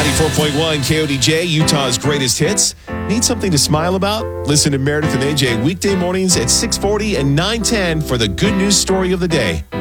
94.1 KODJ, Utah's greatest hits. Need something to smile about? Listen to Meredith and AJ weekday mornings at 6:40 and 9:10 for the good news story of the day.